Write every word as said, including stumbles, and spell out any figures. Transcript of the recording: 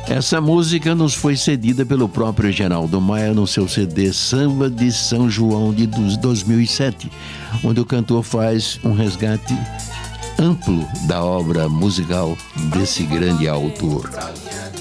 Essa música nos foi cedida pelo próprio Geraldo Maia no seu C D Samba de São João de dois mil e sete, onde o cantor faz um resgate amplo da obra musical desse grande autor.